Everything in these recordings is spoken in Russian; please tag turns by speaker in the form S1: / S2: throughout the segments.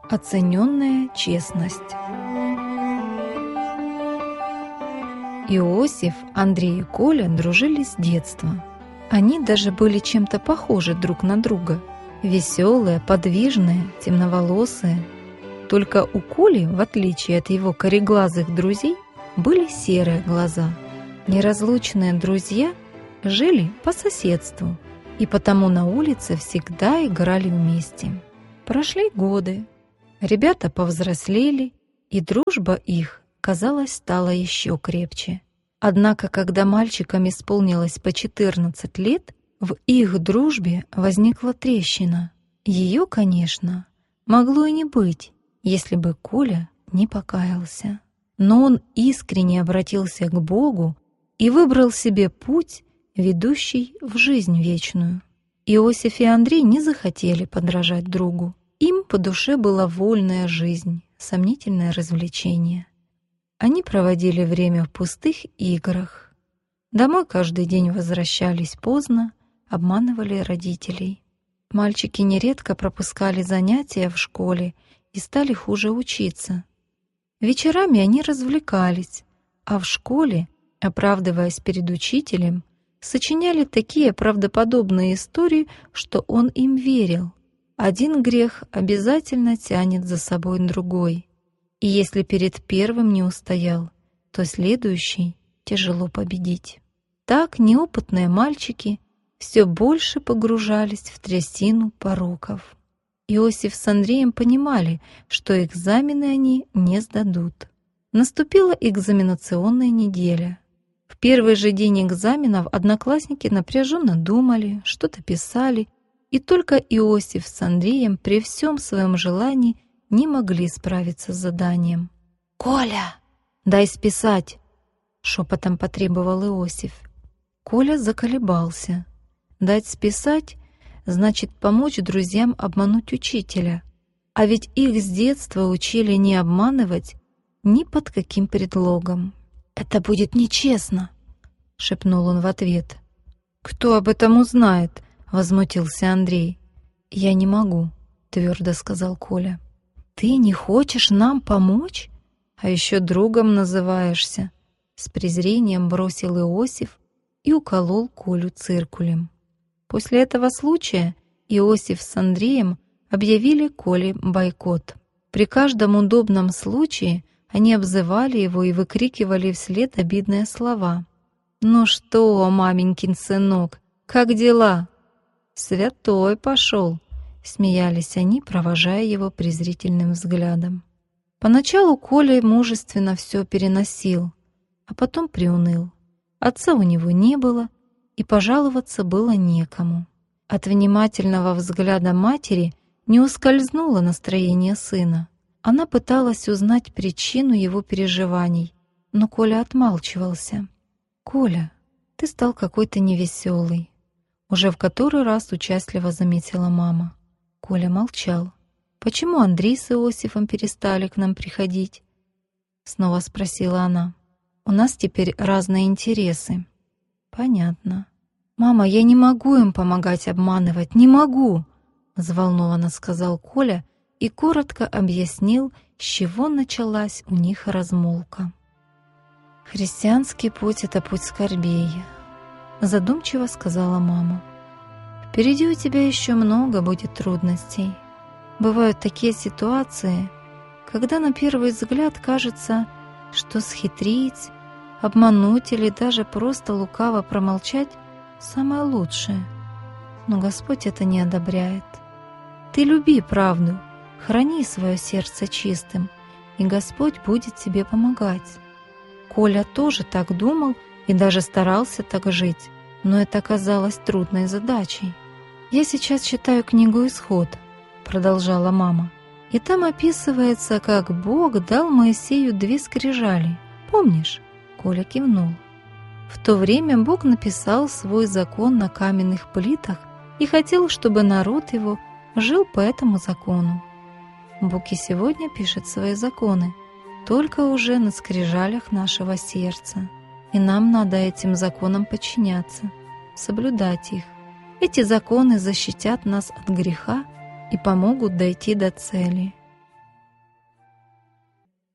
S1: Оцененная честность. Иосиф, Андрей и Коля дружили с детства. Они даже были чем-то похожи друг на друга. Веселые, подвижные, темноволосые. Только у Коли, в отличие от его кореглазых друзей, были серые глаза. Неразлучные друзья жили по соседству, и потому на улице всегда играли вместе. Прошли годы. Ребята повзрослели, и дружба их, казалось, стала еще крепче. Однако, когда мальчикам исполнилось по 14 лет, в их дружбе возникла трещина. Ее, конечно, могло и не быть, если бы Коля не покаялся. Но он искренне обратился к Богу и выбрал себе путь, ведущий в жизнь вечную. Иосиф и Андрей не захотели подражать другу. Им по душе была вольная жизнь, сомнительное развлечение. Они проводили время в пустых играх. Домой каждый день возвращались поздно, обманывали родителей. Мальчики нередко пропускали занятия в школе и стали хуже учиться. Вечерами они развлекались, а в школе, оправдываясь перед учителем, сочиняли такие правдоподобные истории, что он им верил. Один грех обязательно тянет за собой другой, и если перед первым не устоял, то следующий тяжело победить. Так неопытные мальчики все больше погружались в трясину пороков. Иосиф с Андреем понимали, что экзамены они не сдадут. Наступила экзаменационная неделя. В первый же день экзаменов одноклассники напряженно думали, что-то писали, и только Иосиф с Андреем при всем своем желании не могли справиться с заданием. «Коля, дай списать!» — шепотом потребовал Иосиф. Коля заколебался. Дать списать значит помочь друзьям обмануть учителя. А ведь их с детства учили не обманывать ни под каким предлогом. «Это будет нечестно!» — шепнул он в ответ. «Кто об этом узнает?» — возмутился Андрей. «Я не могу», — твердо сказал Коля. «Ты не хочешь нам помочь? А еще другом называешься», — с презрением бросил Иосиф и уколол Колю циркулем. После этого случая Иосиф с Андреем объявили Коле бойкот. При каждом удобном случае они обзывали его и выкрикивали вслед обидные слова. «Ну что, маменькин сынок, как дела?» «Святой пошел», — смеялись они, провожая его презрительным взглядом. Поначалу Коля мужественно все переносил, а потом приуныл. Отца у него не было, и пожаловаться было некому. От внимательного взгляда матери не ускользнуло настроение сына. Она пыталась узнать причину его переживаний, но Коля отмалчивался. «Коля, ты стал какой-то невеселый», — уже в который раз участливо заметила мама. Коля молчал. «Почему Андрей с Иосифом перестали к нам приходить?» — снова спросила она. «У нас теперь разные интересы». «Понятно». «Мама, я не могу им помогать обманывать, не могу!» — взволнованно сказал Коля и коротко объяснил, с чего началась у них размолвка. «Христианский путь — это путь скорбей», — задумчиво сказала мама. «Впереди у тебя еще много будет трудностей. Бывают такие ситуации, когда на первый взгляд кажется, что схитрить, обмануть или даже просто лукаво промолчать — самое лучшее. Но Господь это не одобряет. Ты люби правду, храни свое сердце чистым, и Господь будет тебе помогать». Коля тоже так думал и даже старался так жить, но это оказалось трудной задачей. «Я сейчас читаю книгу «Исход», — продолжала мама, «и там описывается, как Бог дал Моисею 2 скрижали. Помнишь?» Коля кивнул. В то время Бог написал свой закон на каменных плитах и хотел, чтобы народ его жил по этому закону. Бог и сегодня пишет свои законы, только уже на скрижалях нашего сердца. И нам надо этим законам подчиняться, соблюдать их. Эти законы защитят нас от греха и помогут дойти до цели.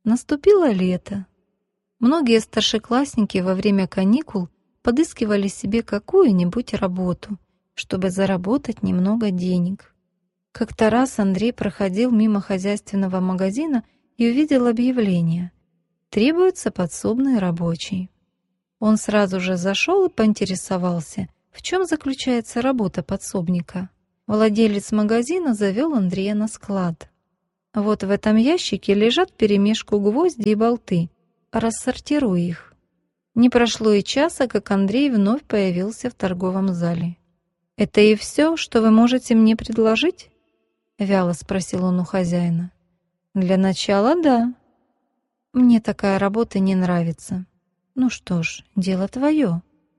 S1: Наступило лето. Многие старшеклассники во время каникул подыскивали себе какую-нибудь работу, чтобы заработать немного денег. Как-то раз Андрей проходил мимо хозяйственного магазина и увидел объявление: «Требуется подсобный рабочий». Он сразу же зашел и поинтересовался, в чем заключается работа подсобника. Владелец магазина завел Андрея на склад. «Вот в этом ящике лежат вперемешку гвозди и болты. Рассортируй их». Не прошло и часа, как Андрей вновь появился в торговом зале. «Это и все, что вы можете мне предложить?» — вяло спросил он у хозяина. «Для начала, да. Мне такая работа не нравится. Ну что ж, дело твое».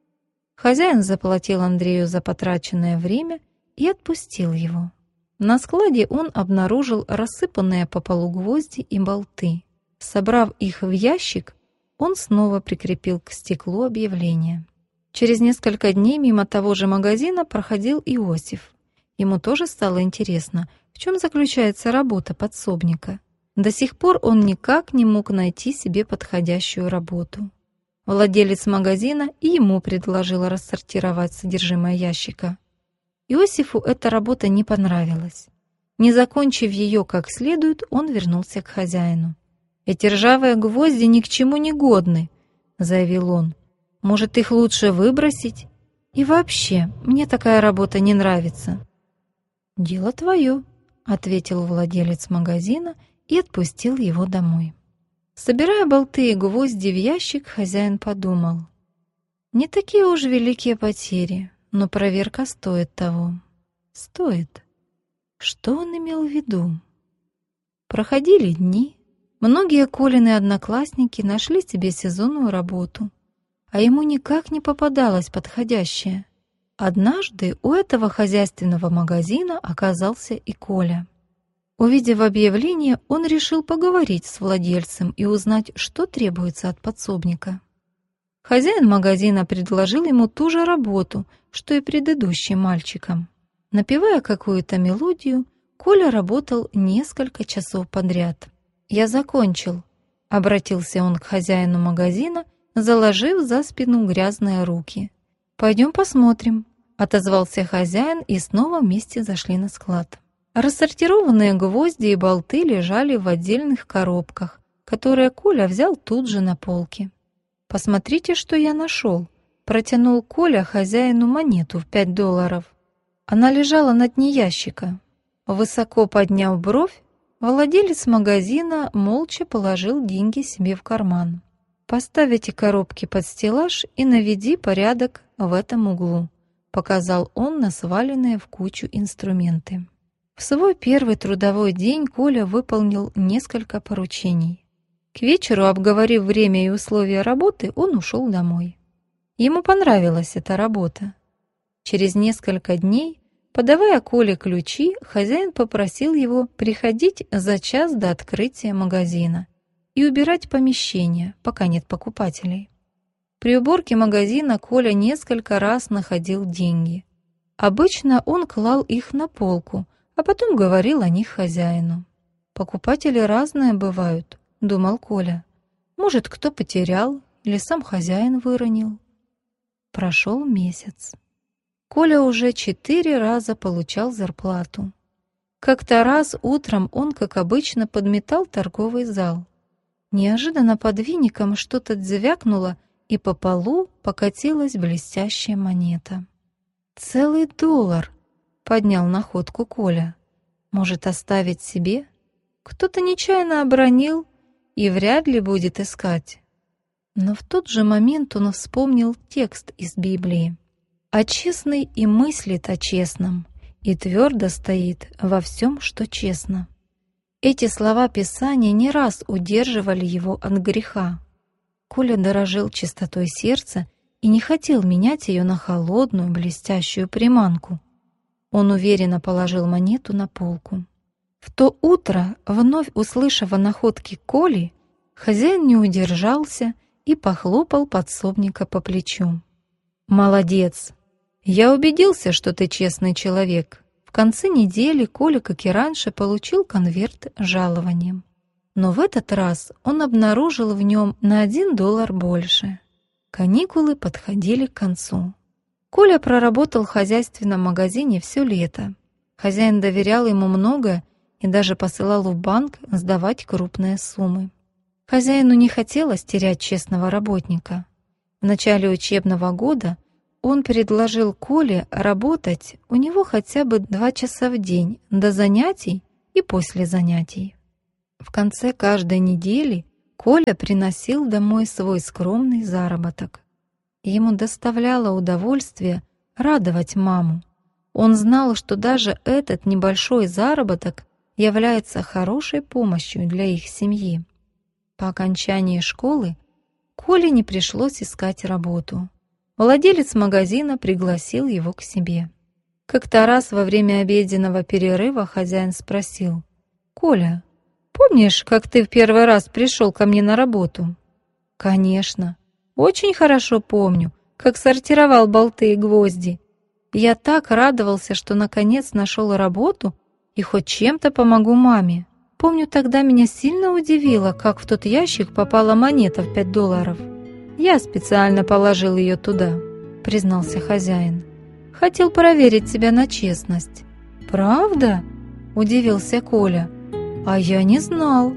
S1: Хозяин заплатил Андрею за потраченное время и отпустил его. На складе он обнаружил рассыпанные по полу гвозди и болты. Собрав их в ящик, он снова прикрепил к стеклу объявление. Через несколько дней мимо того же магазина проходил Иосиф. Ему тоже стало интересно, в чем заключается работа подсобника. До сих пор он никак не мог найти себе подходящую работу. Владелец магазина и ему предложил рассортировать содержимое ящика. Иосифу эта работа не понравилась. Не закончив ее как следует, он вернулся к хозяину. «Эти ржавые гвозди ни к чему не годны», — заявил он. «Может, их лучше выбросить? И вообще, мне такая работа не нравится». «Дело твое», — ответил владелец магазина и отпустил его домой. Собирая болты и гвозди в ящик, хозяин подумал: «Не такие уж великие потери, но проверка стоит того». Стоит. Что он имел в виду? Проходили дни. Многие Колины одноклассники нашли себе сезонную работу, а ему никак не попадалась подходящая. Однажды у этого хозяйственного магазина оказался и Коля. Увидев объявление, он решил поговорить с владельцем и узнать, что требуется от подсобника. Хозяин магазина предложил ему ту же работу, что и предыдущим мальчикам. Напевая какую-то мелодию, Коля работал несколько часов подряд. «Я закончил», — обратился он к хозяину магазина, заложив за спину грязные руки. «Пойдем посмотрим», — отозвался хозяин, и снова вместе зашли на склад. Рассортированные гвозди и болты лежали в отдельных коробках, которые Коля взял тут же на полке. «Посмотрите, что я нашел», — протянул Коля хозяину монету в $5. Она лежала на дне ящика. Высоко подняв бровь, владелец магазина молча положил деньги себе в карман. «Поставь эти коробки под стеллаж и наведи порядок в этом углу», — показал он на сваленные в кучу инструменты. В свой первый трудовой день Коля выполнил несколько поручений. К вечеру, обговорив время и условия работы, он ушел домой. Ему понравилась эта работа. Через несколько дней, подавая Коле ключи, хозяин попросил его приходить за час до открытия магазина и убирать помещение, пока нет покупателей. При уборке магазина Коля несколько раз находил деньги. Обычно он клал их на полку, а потом говорил о них хозяину. «Покупатели разные бывают», — думал Коля. «Может, кто потерял или сам хозяин выронил». Прошел месяц. Коля уже 4 раза получал зарплату. Как-то раз утром он, как обычно, подметал торговый зал. Неожиданно под веником что-то звякнуло, и по полу покатилась блестящая монета. «Целый $1!» — поднял находку Коля. «Может, оставить себе? Кто-то нечаянно обронил и вряд ли будет искать». Но в тот же момент он вспомнил текст из Библии. «А честный и мыслит о честном, и твердо стоит во всем, что честно». Эти слова Писания не раз удерживали его от греха. Коля дорожил чистотой сердца и не хотел менять ее на холодную, блестящую приманку. Он уверенно положил монету на полку. В то утро, вновь услышав о находке Коли, хозяин не удержался и похлопал подсобника по плечу. «Молодец! Я убедился, что ты честный человек». В конце недели Коля, как и раньше, получил конверт с жалованием. Но в этот раз он обнаружил в нем на $1 больше. Каникулы подходили к концу. Коля проработал в хозяйственном магазине все лето. Хозяин доверял ему многое и даже посылал в банк сдавать крупные суммы. Хозяину не хотелось терять честного работника. В начале учебного года он предложил Коле работать у него хотя бы 2 часа в день до занятий и после занятий. В конце каждой недели Коля приносил домой свой скромный заработок. Ему доставляло удовольствие радовать маму. Он знал, что даже этот небольшой заработок является хорошей помощью для их семьи. По окончании школы Коле не пришлось искать работу. Владелец магазина пригласил его к себе. Как-то раз во время обеденного перерыва хозяин спросил: «Коля, помнишь, как ты в первый раз пришел ко мне на работу?» «Конечно. Очень хорошо помню, как сортировал болты и гвозди. Я так радовался, что наконец нашел работу и хоть чем-то помогу маме. Помню, тогда меня сильно удивило, как в тот ящик попала монета в $5. Я специально положил ее туда», — признался хозяин. «Хотел проверить тебя на честность». «Правда?» — удивился Коля. «А я не знал».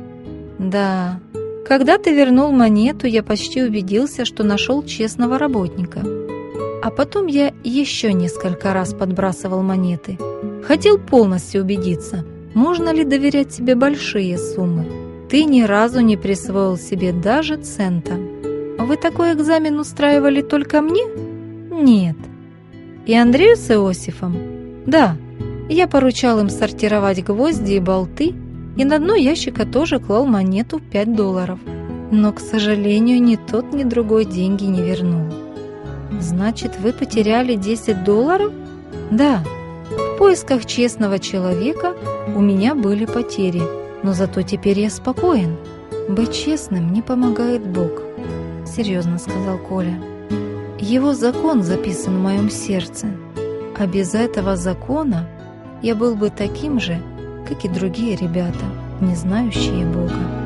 S1: «Да, когда ты вернул монету, я почти убедился, что нашел честного работника. А потом я еще несколько раз подбрасывал монеты. Хотел полностью убедиться, можно ли доверять тебе большие суммы. Ты ни разу не присвоил себе даже цента. Вы такой экзамен устраивали только мне? Нет. И Андрею с Иосифом? Да. Я поручал им сортировать гвозди и болты, и на дно ящика тоже клал монету в $5. Но, к сожалению, ни тот, ни другой деньги не вернул». «Значит, вы потеряли $10? Да. В поисках честного человека у меня были потери, но зато теперь я спокоен. Быть честным не помогает Бог», — серьезно сказал Коля. «Его закон записан в моем сердце, а без этого закона я был бы таким же, как и другие ребята, не знающие Бога».